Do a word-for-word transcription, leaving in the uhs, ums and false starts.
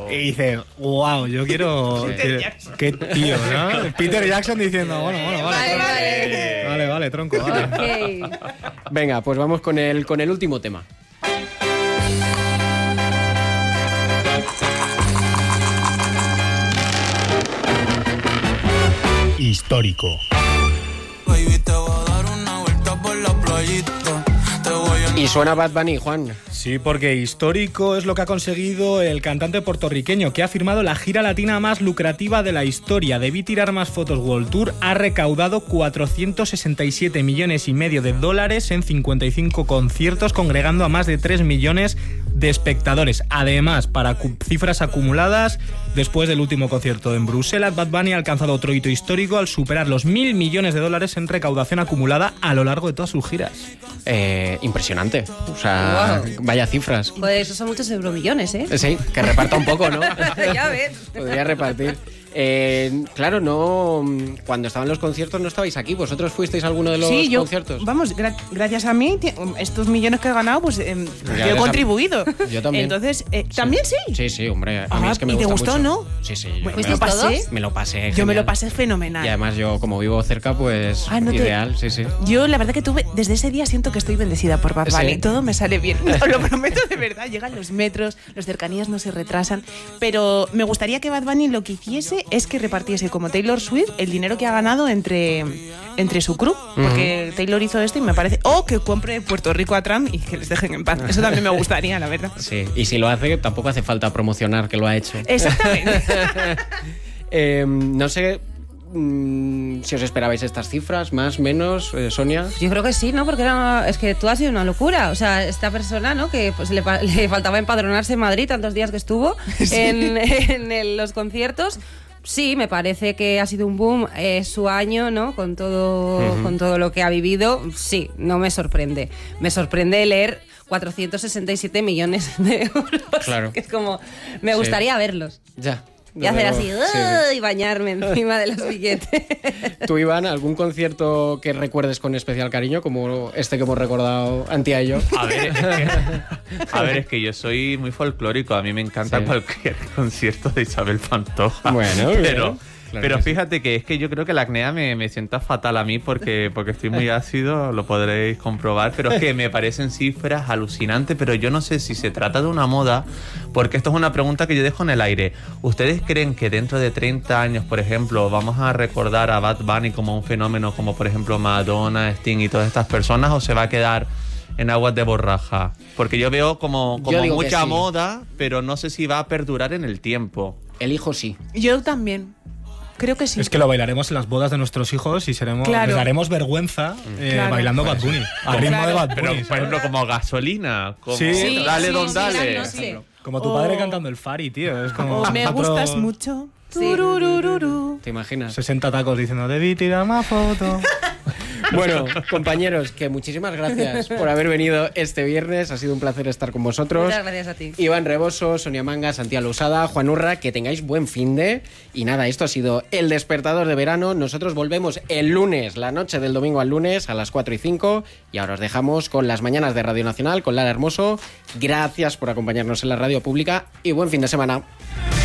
Y dices, wow, yo quiero... Peter Jackson. Qué tío, ¿no? Peter Jackson diciendo, bueno, bueno, vale. Vale, tronco. vale. Vale, vale, tronco, vale. Okay. Venga, pues vamos con el, con el último tema. Histórico. Y suena Bad Bunny, Juan. Sí, porque histórico es lo que ha conseguido el cantante puertorriqueño, que ha firmado la gira latina más lucrativa de la historia. Debí tirar más fotos World Tour ha recaudado cuatrocientos sesenta y siete millones y medio de dólares en cincuenta y cinco conciertos, congregando a más de tres millones de espectadores. Además, para cu- cifras acumuladas, después del último concierto en Bruselas, Bad Bunny ha alcanzado otro hito histórico al superar los mil millones de dólares en recaudación acumulada a lo largo de todas sus giras. Eh, impresionante. O sea, Wow. vaya cifras. Joder, esos son muchos euromillones, ¿eh? Sí, que reparta un poco, ¿no? Ya ves. Podría repartir. Eh, claro, no. Cuando estaban los conciertos no estabais aquí. ¿Vosotros fuisteis a alguno de los Sí, yo, conciertos? vamos, gra- gracias a mí, ti- estos millones que he ganado, pues eh, Ya yo he ves, contribuido. Yo también. Entonces, eh, ¿también sí? Sí, sí, hombre. A mí Ah, es que me ¿y te gusta gustó, mucho. no? Sí, sí. Yo Bueno, me, lo ¿fuisteis pasé, todos? me lo pasé. Yo me genial. lo pasé fenomenal. Y además yo, como vivo cerca, pues Ah, no te- ideal, sí, sí. Yo la verdad que tuve, desde ese día siento que estoy bendecida por Bad Bunny. Sí. Todo me sale bien. Os lo prometo de verdad. Llegan los metros, los cercanías no se retrasan. Pero me gustaría que Bad Bunny lo que hiciese es que repartiese como Taylor Swift el dinero que ha ganado entre, entre su crew. Porque Taylor hizo esto y me parece. O que compre Puerto Rico a Trump y que les dejen en paz. Eso también me gustaría, la verdad. Sí, y si lo hace, tampoco hace falta promocionar que lo ha hecho. Exactamente. Eh, no sé mm, si os esperabais estas cifras, más, menos, eh, Sonia. Yo creo que sí, ¿no? Porque era, es que todo ha sido una locura. O sea, esta persona, ¿no? Que pues le, pa- le faltaba empadronarse en Madrid tantos días que estuvo en, en el- los conciertos. Sí, me parece que ha sido un boom. Es su año, ¿no? Con todo, Ujú. con todo lo que ha vivido. Sí, no me sorprende. Me sorprende leer cuatrocientos sesenta y siete millones de euros. Claro. Que es como, me Sí. gustaría verlos. Ya. Y hacer así, Sí, ¡ah! y bañarme encima de los billetes. Tú, Iván, ¿algún concierto que recuerdes con especial cariño, como este que hemos recordado Antía y yo? A ver, es que, a ver, es que yo soy muy folclórico. A mí me encanta Sí. cualquier concierto de Isabel Pantoja. Bueno, bien. pero, Claro pero que sí. fíjate que es que yo creo que la acnea me, me sienta fatal a mí porque, porque estoy muy ácido, lo podréis comprobar. Pero es que me parecen cifras alucinantes, pero yo no sé si se trata de una moda, porque esto es una pregunta que yo dejo en el aire. ¿Ustedes creen que dentro de treinta años, por ejemplo, vamos a recordar a Bad Bunny como un fenómeno como, por ejemplo, Madonna, Sting y todas estas personas, o se va a quedar en aguas de borraja? Porque yo veo como, Yo como digo que mucha sí. moda, pero no sé si va a perdurar en el tiempo. El hijo sí. Yo también. Creo que sí. Es que lo bailaremos en las bodas de nuestros hijos y seremos, Claro. les daremos vergüenza eh, Claro. bailando Bad Bunny. Al ritmo Claro. de Bad Pero, Bunny. por ejemplo, como gasolina, como Sí. Sí, dale, sí, don, sí, dale. la noche. Como tu Oh. padre cantando el Fari, tío. Es como O me otro- gustas mucho. Sí. Tururururu. ¿Te imaginas? sesenta tacos diciendo, debí tirar más fotos. Bueno, compañeros, que muchísimas gracias por haber venido este viernes. Ha sido un placer estar con vosotros. Muchas gracias a ti. Iván Reboso, Sonia Manga, Santiago Lousada, Juan Urra, que tengáis buen finde. Y nada, esto ha sido El Despertador de Verano. Nosotros volvemos el lunes, la noche del domingo al lunes, a las cuatro y cinco. Y ahora os dejamos con las mañanas de Radio Nacional, con Lara Hermoso. Gracias por acompañarnos en la radio pública y buen fin de semana.